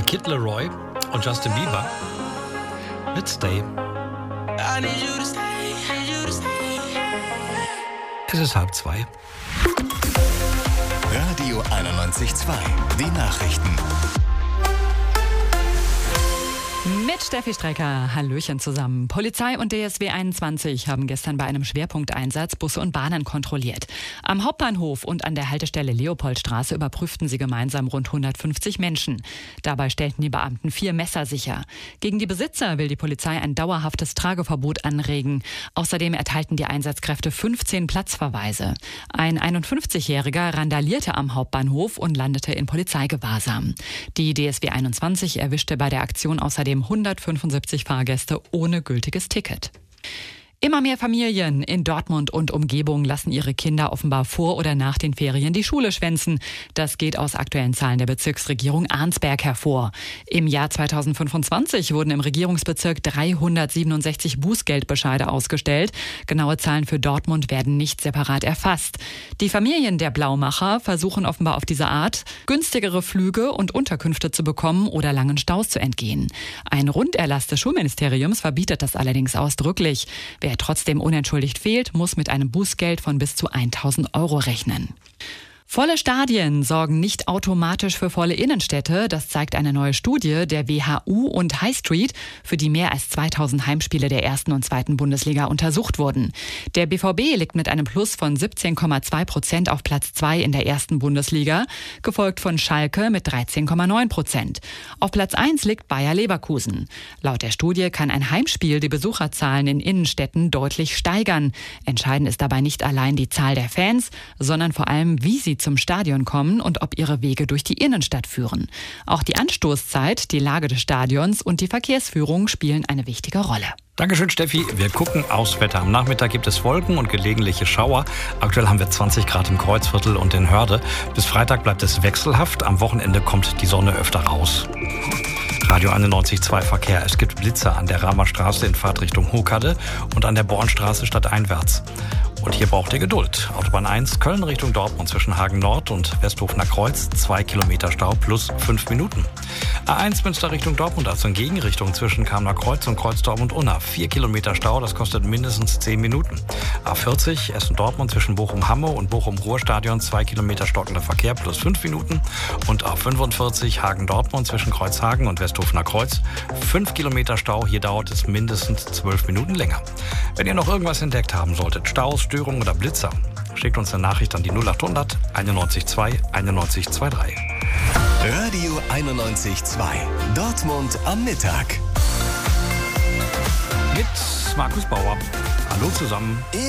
Kid Laroi und Justin Bieber mit Stay. Es ist 1:30. Radio 91.2, die Nachrichten. Mit Steffi Strecker. Hallöchen zusammen. Polizei und DSW 21 haben gestern bei einem Schwerpunkteinsatz Busse und Bahnen kontrolliert. Am Hauptbahnhof und an der Haltestelle Leopoldstraße überprüften sie gemeinsam rund 150 Menschen. Dabei stellten die Beamten 4 Messer sicher. Gegen die Besitzer will die Polizei ein dauerhaftes Trageverbot anregen. Außerdem erteilten die Einsatzkräfte 15 Platzverweise. Ein 51-Jähriger randalierte am Hauptbahnhof und landete in Polizeigewahrsam. Die DSW 21 erwischte bei der Aktion außerdem 175 Fahrgäste ohne gültiges Ticket. Immer mehr Familien in Dortmund und Umgebung lassen ihre Kinder offenbar vor oder nach den Ferien die Schule schwänzen. Das geht aus aktuellen Zahlen der Bezirksregierung Arnsberg hervor. Im Jahr 2025 wurden im Regierungsbezirk 367 Bußgeldbescheide ausgestellt. Genaue Zahlen für Dortmund werden nicht separat erfasst. Die Familien der Blaumacher versuchen offenbar auf diese Art, günstigere Flüge und Unterkünfte zu bekommen oder langen Staus zu entgehen. Ein Runderlass des Schulministeriums verbietet das allerdings ausdrücklich. Wer trotzdem unentschuldigt fehlt, muss mit einem Bußgeld von bis zu 1.000 Euro rechnen. Volle Stadien sorgen nicht automatisch für volle Innenstädte. Das zeigt eine neue Studie der WHU und High Street, für die mehr als 2000 Heimspiele der 1. und 2. Bundesliga untersucht wurden. Der BVB liegt mit einem Plus von 17,2% auf Platz 2 in der 1. Bundesliga, gefolgt von Schalke mit 13,9%. Auf Platz 1 liegt Bayer Leverkusen. Laut der Studie kann ein Heimspiel die Besucherzahlen in Innenstädten deutlich steigern. Entscheidend ist dabei nicht allein die Zahl der Fans, sondern vor allem, wie sie zum Stadion kommen und ob ihre Wege durch die Innenstadt führen. Auch die Anstoßzeit, die Lage des Stadions und die Verkehrsführung spielen eine wichtige Rolle. Dankeschön, Steffi. Wir gucken aufs Wetter. Am Nachmittag gibt es Wolken und gelegentliche Schauer. Aktuell haben wir 20 Grad im Kreuzviertel und in Hörde. Bis Freitag bleibt es wechselhaft. Am Wochenende kommt die Sonne öfter raus. Radio 91.2 Verkehr. Es gibt Blitzer an der Ramer Straße in Fahrtrichtung Hochkade und an der Bornstraße stadteinwärts. Und hier braucht ihr Geduld. Autobahn 1, Köln Richtung Dortmund zwischen Hagen Nord und Westhofener Kreuz, 2 Kilometer Stau plus 5 Minuten. A1 Münster Richtung Dortmund, also in Gegenrichtung zwischen Kamener Kreuz und Kreuz Dortmund-Unna, 4 Kilometer Stau, das kostet mindestens 10 Minuten. A40 Essen-Dortmund zwischen Bochum-Hamme und Bochum-Ruhrstadion, 2 Kilometer stockender Verkehr plus 5 Minuten. Und A45 Hagen-Dortmund zwischen Kreuzhagen und Westhofener Kreuz, 5 Kilometer Stau, hier dauert es mindestens 12 Minuten länger. Wenn ihr noch irgendwas entdeckt haben solltet, Staus, Störungen oder Blitzer, schickt uns eine Nachricht an die 0800 91 91 23. Radio 91.2, Dortmund am Mittag. Mit Markus Bauer. Hallo zusammen.